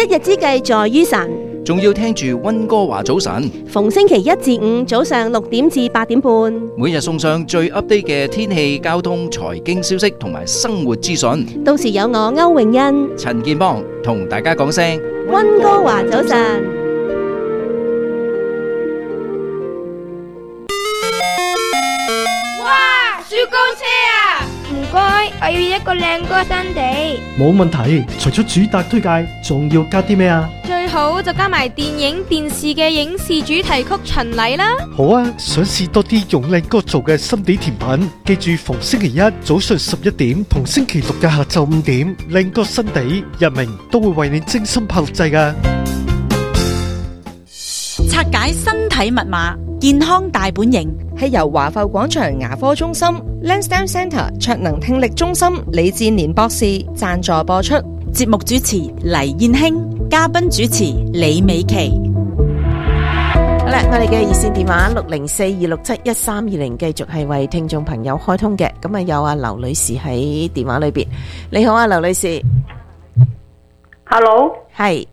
日之計在於晨， 仲要聽住溫哥華早晨， 逢星期一至五早上6點至8點半， 每日送上最 update 嘅天氣、交通、財經消息同埋生活資訊。 到時有我歐詠欣、 陳健邦同大家講聲溫哥華早晨。 哇！雪糕車啊！唔該，我要一個靚歌新地。 冇問題，除咗主打推介，仲要加啲咩啊？ 最好就加埋電影電視嘅影視主題曲巡禮啦。 好啊，想試多啲用靚歌做嘅心地甜品，記住逢星期一早上11點同星期六嘅下晝5點，靚歌新地日明都會為你精心拍錄製㗎。 拆解身體密碼，健康大本營， 係由華埠廣場牙科中心、Lansdowne Centre 卓能聽力中心李志年博士贊助播出。 節目主持黎燕卿，嘉賓主持李美琪。 好啦，我哋嘅熱線電話604-267-1320繼續係為聽眾朋友開通嘅。咁啊，有阿劉女士喺電話裏邊。你好啊，劉女士。 Hello， 係。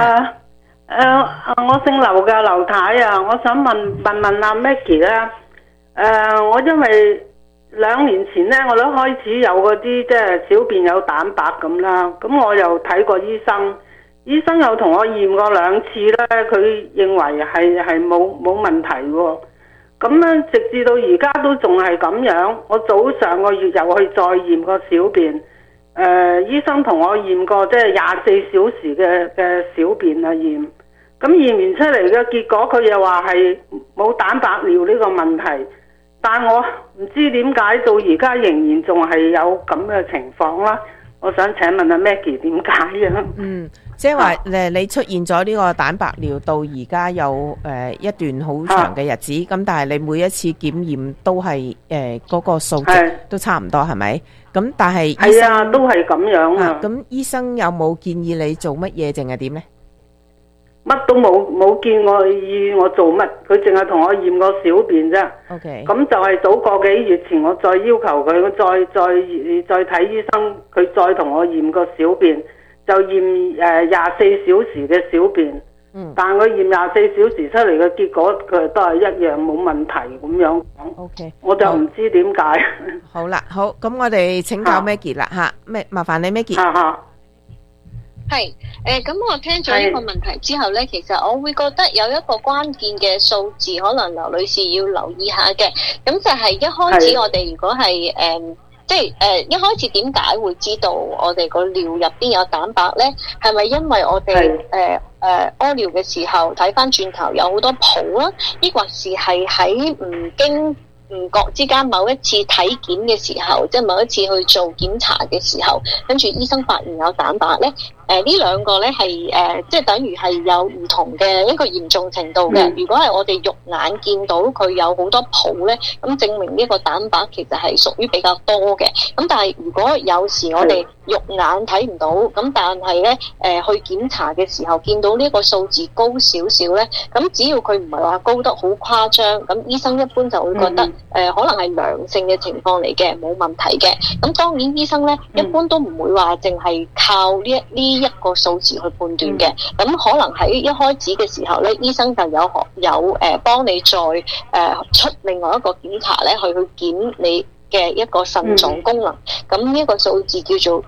我姓劉嘅劉太啊，我想問阿 Maggie 咧，我因為2年前咧，我都開始有嗰啲即係小便有蛋白咁啦，咁我又睇過醫生，醫生又同我驗過2次咧，佢認為係冇問題喎，咁咧直至到而家都仲係咁樣，我上個月又去再驗個小便，醫生同我驗過即係24小時嘅小便啊驗。咁驗完出嚟嘅結果，佢又話係冇蛋白尿呢個問題，但我唔知點解到而家仍然仲係有咁嘅情況啦。我想請問阿 Maggie 點解啊？ 即係話你出現咗呢個蛋白尿到而家有一段好長嘅日子，咁但係你每一次檢驗都係嗰個數值都差唔多係咪？咁但係醫生係啊， 都係咁樣啊。 咁醫生有冇建議你做乜嘢，定係點呢？ 乜都冇見我做乜，佢淨係同我驗個小便啫。 OK， 咁就係早個幾月前，我再要求佢，再睇醫生，佢再同我驗個小便，就驗24小時嘅小便。但佢驗24小時出嚟嘅結果，佢都係一樣冇問題咁樣講。 OK， 我就唔知點解。 好啦，好，咁我哋請教 Maggie 啦吓，麻煩你 Maggie。 係，咁我聽咗呢個問題之後呢，其實我會覺得有一個關鍵嘅數字，可能劉女士要留意下嘅。咁就係一開始我哋如果係一開始點解會知道我哋個尿入邊有蛋白呢？係咪因為我哋屙尿嘅時候睇翻轉頭有好多泡啦，抑或是係喺唔經唔覺之間某一次體檢嘅時候，即係某一次去做檢查嘅時候，跟住醫生發現有蛋白呢？呢兩個呢係即係等於係有唔同嘅一個嚴重程度嘅。如果係我哋肉眼見到佢有好多泡呢，咁證明呢個蛋白其實係屬於比較多嘅。咁但係如果有時我哋肉眼睇唔到，咁但係呢去檢查嘅時候見到呢個數字高少少呢，咁只要佢唔係話高得好誇張，咁醫生一般就會覺得可能係良性嘅情況嚟嘅，冇問題嘅。咁當然醫生呢一般都唔會話淨係靠呢一個數字去判斷嘅，咁可能喺一開始嘅時候咧，醫生就有幫你再出另外一個檢查咧，去檢你嘅一個腎臟功能，咁呢一個數字叫做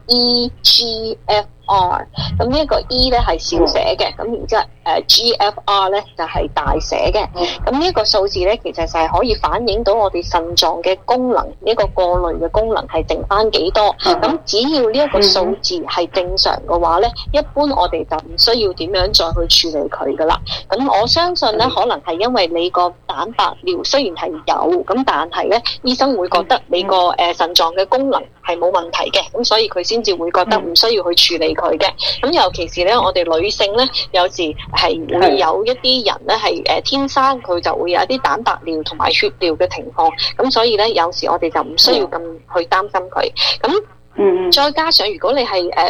EGFR， 咁呢一個 E 咧係小寫嘅，咁然之後GFR 咧就係大寫嘅，咁呢一個數字咧其實就係可以反映到我哋腎臟嘅功能，呢個過濾嘅功能係剩翻幾多，咁只要呢一個數字係正常嘅話咧，一般我哋就唔需要點樣再去處理佢噶啦。咁我相信咧，可能係因為你個蛋白尿雖然係有，咁但係咧醫生會覺得你個腎臟嘅功能係冇問題嘅，咁所以佢先至會覺得唔需要去處理佢嘅。咁尤其是咧，我哋女性咧，有時係會有一啲人咧係天生佢就會有一啲蛋白尿同埋血尿嘅情況，咁所以咧有時我哋就唔需要咁去擔心佢。咁再加上如果你係即係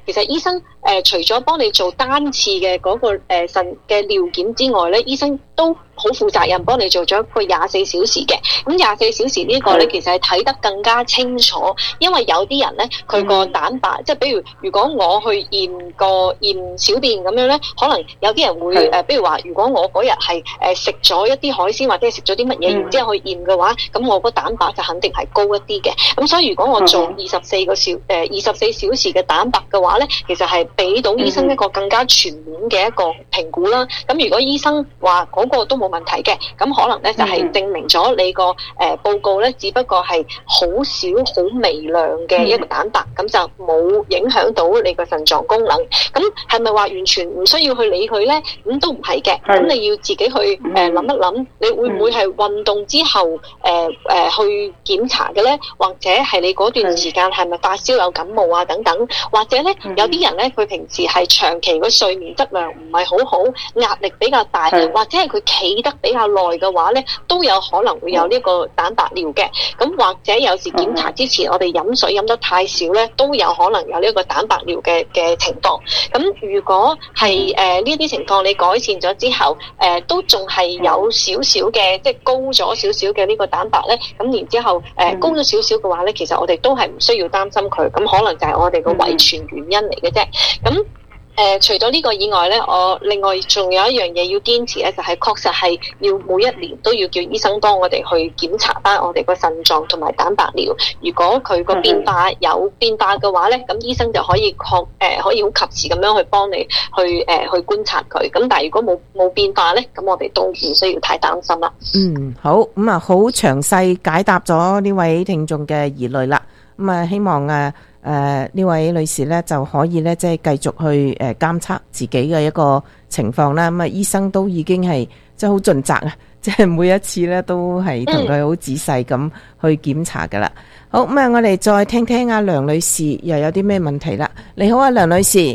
其實醫生除咗幫你做單次嘅嗰個腎嘅尿檢之外咧，醫生都好負責任幫你做咗一個24小時嘅。咁24小時呢個咧，其實係睇得更加清楚，因為有啲人咧佢個蛋白，即係比如果我去驗小便咁樣咧，可能有啲人會比如話，如果我嗰日係食咗一啲海鮮或者係食咗啲乜嘢，然之後去驗嘅話，咁我個蛋白就肯定係高一啲嘅。咁所以如果我做24小時嘅蛋白嘅話咧，其實係俾到醫生一個更加全面嘅一個評估啦。咁如果醫生話嗰個都冇問題嘅，咁可能咧就係證明咗你個報告咧，只不過係好少好微量嘅一個蛋白，咁就冇影響到你個腎臟功能。咁係咪話完全唔需要去理佢咧？咁都唔係嘅。咁你要自己去諗一諗，你會唔會係運動之後去檢查嘅咧？或者係你嗰段時間係咪發燒有感冒啊等等？或者咧有啲人咧佢平時係長期個睡眠質量唔係好好，壓力比較大，或者係佢企得比較耐嘅話咧，都有可能會有呢個蛋白尿嘅。咁或者有時檢查之前我哋飲水飲得太少咧，都有可能有呢個蛋白尿嘅情況。咁如果係呢啲情況你改善咗之後，都仲係有少少嘅，即係高咗少少嘅呢個蛋白咧，咁然之後高咗少少嘅話咧，其實我哋都係唔需要擔心佢，咁可能就係我哋個遺傳原因嚟嘅啫。咁除咗呢個以外咧，我另外仲有一樣嘢要堅持咧，就係確實係要每一年都要叫醫生幫我哋去檢查翻我哋個腎臟同埋蛋白尿。如果佢個變化有變化嘅話咧，咁醫生就可以可以好及時咁樣去幫你去觀察佢。咁但係如果冇變化咧，咁我哋都唔需要太擔心啦。 好，咁啊好詳細解答咗呢位聽眾嘅疑慮啦。咁啊希望呢位女士咧就可以咧即係繼續去監測自己嘅一個情況啦。咁啊醫生都已經係即係好盡責啊，即係每一次咧都係同佢好仔細咁去檢查噶啦。好，咁啊我哋再聽聽阿梁女士又有啲咩問題啦。你好啊，梁女士。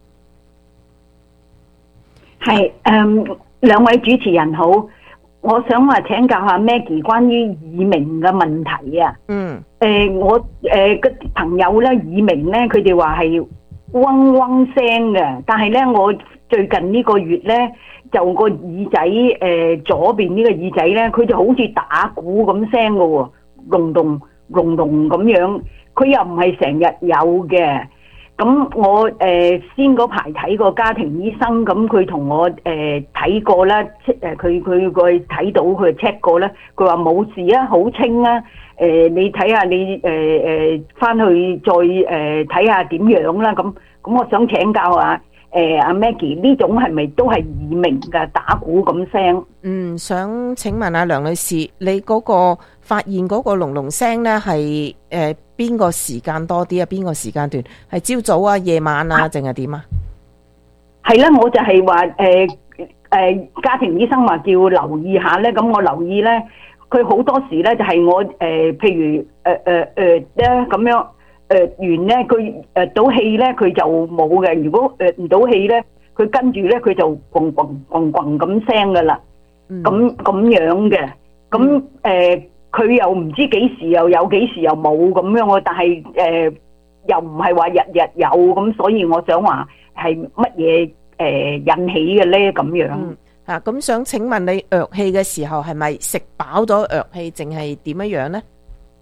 係兩位主持人好，我想話請教下 Maggie 關於耳鳴嘅問題啊。我個朋友咧耳鳴咧，佢哋話係嗡嗡聲嘅，但係咧我最近呢個月咧就個耳仔左邊呢個耳仔咧，佢就好似打鼓咁聲嘅喎，隆隆隆隆咁樣，佢又唔係成日有嘅。咁我先嗰排睇過家庭醫生，咁佢同我睇過啦，佢睇到佢 check 過啦，佢話冇事啊，好清啊。你睇下你翻去再睇下點樣啦。咁我想請教下阿 Maggie 呢種係咪都係耳鳴㗎，打鼓咁聲？ 想請問阿梁女士，你嗰個發現嗰個隆隆聲咧係邊個時間多啲啊？邊個時間段？係朝早啊、夜晚啊，定係點啊？ 係啦，我就係話家庭醫生話叫留意下咧，咁我留意咧，佢好多時咧就係我譬如咧咁樣完咧，佢到氣咧佢就冇嘅。如果唔到氣咧，佢跟住咧佢就咣咣咣咣咁聲噶啦，咁樣嘅。咁佢又唔知幾時又有，幾時又冇咁樣喎。但係又唔係話日日有，咁所以我想話係乜嘢引起嘅咧咁樣。 咁想請問你藥氣嘅時候係咪食飽咗藥氣，定係點樣樣咧？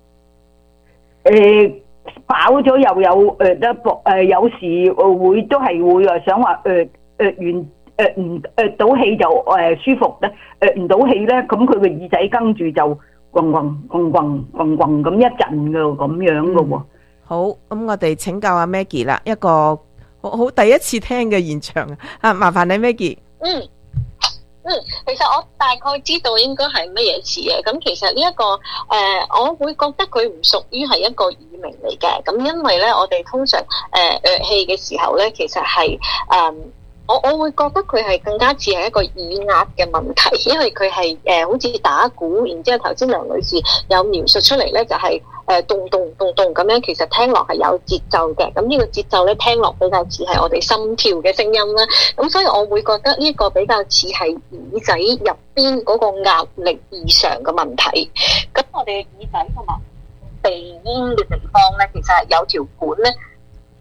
飽咗又有有時會都係會想話唔到氣就舒服咧，唔到氣咧，咁佢個耳仔跟住就咣咣咣咣咣咣咁一陣嘅咁樣嘅喎。 好，咁我哋請教阿 Maggie 啦，一個好第一次聽嘅現場啊，麻煩你 Maggie。 其實我大概知道應該係乜嘢事嘅。咁其實呢一個我會覺得佢唔屬於係一個耳鳴嚟嘅。咁因為咧，我哋通常藥氣嘅時候咧，其實係我會覺得佢係更加似係一個耳壓嘅問題，因為佢係好似打鼓，然之後頭先梁女士有描述出嚟咧，就係咚咚咚咚咁樣，其實聽落係有節奏嘅。咁呢個節奏咧聽落比較似係我哋心跳嘅聲音啦。咁所以我會覺得呢個比較似係耳仔入邊嗰個壓力異常嘅問題。咁我哋耳仔同埋鼻咽嘅地方咧，其實係有條管咧。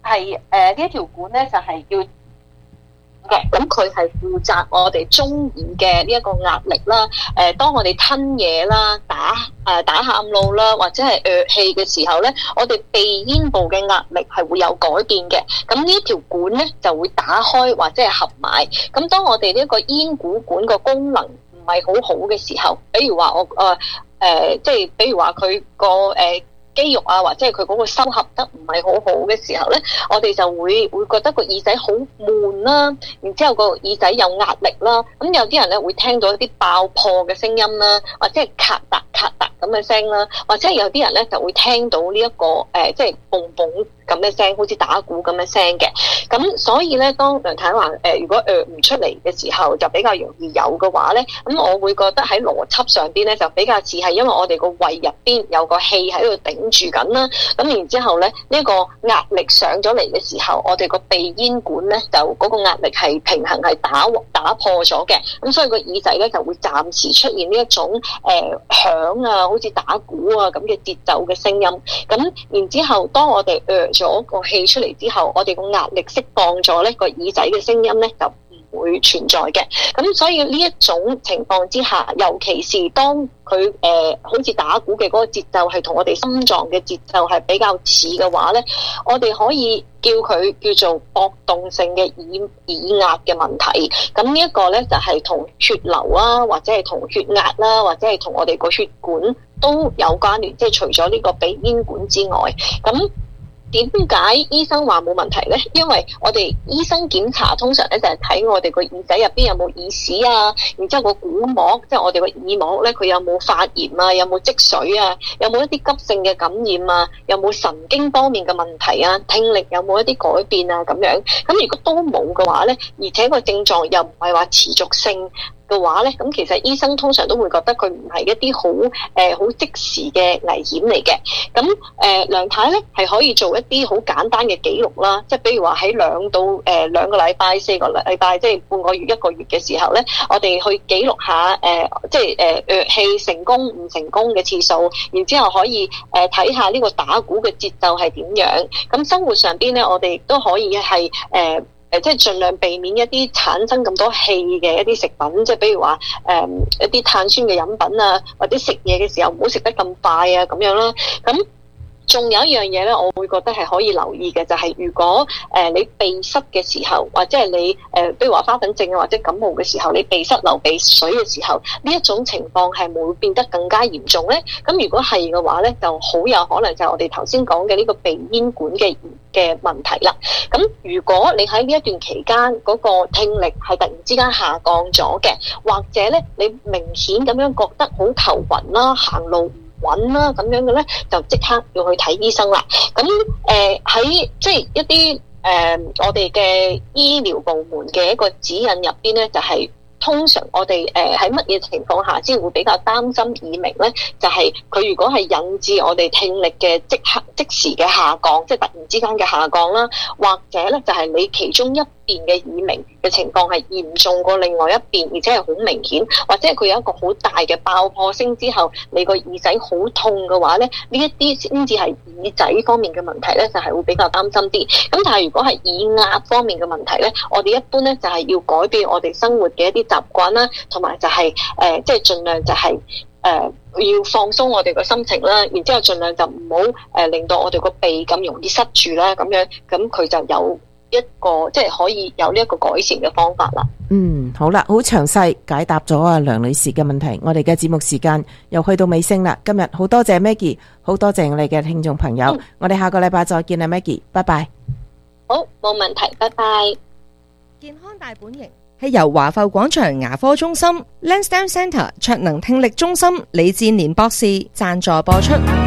係呢一條管咧就係要嘅，咁佢係負責我哋中耳嘅呢一個壓力啦。當我哋吞嘢啦、打喊路啦，或者係氣嘅時候咧，我哋鼻咽部嘅壓力係會有改變嘅。咁呢一條管咧就會打開或者係合埋。咁當我哋呢一個咽鼓管個功能唔係好好嘅時候，比如話即係比如話佢個肌肉啊，或者係佢嗰個收合得唔係好好嘅時候咧，我哋就會覺得個耳仔好悶啦，然之後個耳仔有壓力啦。咁有啲人咧會聽到一啲爆破嘅聲音啦，或者係咔嗒咔嗒咁嘅聲啦，或者係有啲人咧就會聽到呢一個即係嘣嘣咁嘅聲，好似打鼓咁嘅聲嘅。咁所以咧，當梁太話如果唔出嚟嘅時候，就比較容易有嘅話咧，咁我會覺得喺邏輯上邊咧就比較似係因為我哋個胃入邊有個氣喺度頂住緊啦。咁然之後咧，呢個壓力上咗嚟嘅時候，我哋個鼻咽管咧就嗰個壓力係平衡係打破咗嘅。咁所以個耳仔咧就會暫時出現呢一種響啊，好似打鼓啊咁嘅節奏嘅聲音。咁然之後，當我哋咗個氣出嚟之後，我哋個壓力釋放咗咧，個耳仔嘅聲音咧就唔會存在嘅。咁所以呢一種情況之下，尤其是當佢好似打鼓嘅嗰個節奏係同我哋心臟嘅節奏係比較似嘅話咧，我哋可以叫佢叫做搏動性嘅耳壓嘅問題。咁呢一個咧就係同血流啊，或者係同血壓啦，或者係同我哋個血管都有關聯。即係除咗呢個鼻咽管之外，咁點解醫生話冇問題呢？因為我哋醫生檢查通常咧就係睇我哋個耳仔入邊有冇耳屎啊，然之後個鼓膜，即係我哋個耳膜咧，佢有冇發炎啊，有冇積水啊，有冇一啲急性嘅感染啊，有冇神經方面嘅問題啊，聽力有冇一啲改變啊咁樣。咁如果都冇嘅話咧，而且個症狀又唔係話持續性嘅話咧，咁其實醫生通常都會覺得佢唔係一啲好即時嘅危險嚟嘅。咁梁太咧係可以做一啲好簡單嘅記錄啦，即係比如話喺2到2個禮拜、4個禮拜，即係半個月、1個月嘅時候咧，我哋去記錄下即係氣成功唔成功嘅次數，然之後可以睇下呢個打鼓嘅節奏係點樣。咁生活上邊咧，我哋亦都可以係即係盡量避免一啲產生咁多氣嘅一啲食品，即係比如話一啲碳酸嘅飲品啊，或者食嘢嘅時候唔好食得咁快啊咁樣啦。咁仲有一樣嘢咧，我會覺得係可以留意嘅，就係如果你鼻塞嘅時候，或者係你比如話花粉症啊，或者感冒嘅時候，你鼻塞流鼻水嘅時候，呢一種情況係會變得更加嚴重咧。咁如果係嘅話咧，就好有可能就係我哋頭先講嘅呢個鼻咽管嘅問題啦。咁如果你喺呢一段期間嗰個聽力係突然之間下降咗嘅，或者咧你明顯咁樣覺得好頭暈啦、行路穩啦咁樣嘅咧，就即刻要去睇醫生啦。咁喺即係一啲我哋嘅醫療部門嘅一個指引入邊咧，就係通常我哋喺乜嘢情況下先會比較擔心耳鳴咧？就係佢如果係引致我哋聽力嘅即時嘅下降，即係突然之間嘅下降啦，或者咧就係你其中一邊嘅耳鳴嘅情況係嚴重過另外一邊，而且係好明顯，或者係佢有一個好大嘅爆破聲之後，你個耳仔好痛嘅話咧，呢一啲先至係耳仔方面嘅問題咧，就係會比較擔心啲。咁但係如果係耳壓方面嘅問題咧，我哋一般咧就係要改變我哋生活嘅一啲習慣啦，同埋就係即係盡量就係要放鬆我哋個心情啦，然之後盡量就唔好令到我哋個鼻咁容易塞住啦，咁樣咁佢就有一個即係可以有呢一個改善嘅方法啦。 好啦，好詳細解答咗阿梁女士嘅問題。我哋嘅節目時間又去到尾聲啦。今日好多謝 Maggie， 好多謝我哋嘅聽眾朋友。我哋下個禮拜再見啦 Maggie， 拜拜。 好，冇問題，拜拜。 健康大本營係由華埠廣場牙科中心 Lansdowne Centre 卓能聽力中心李志年博士贊助播出。